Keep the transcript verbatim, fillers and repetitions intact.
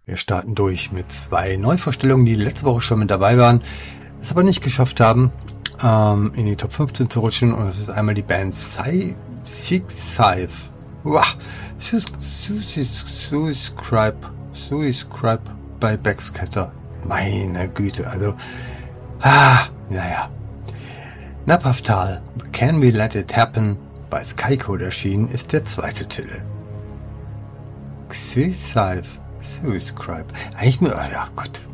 Wir starten durch mit zwei Neuvorstellungen, die letzte Woche schon mit dabei waren, es aber nicht geschafft haben, ähm, in die Top fünfzehn zu rutschen. Und das ist einmal die Band Sigscythe. Wow. Suicide Suicide bei Backscatter. Meine Güte, also, ah, naja. Napaftal, Can We Let It Happen, bei Skycode erschienen, ist der zweite Titel. Suicide Suicide. Eigentlich mir, oh ja, Gott.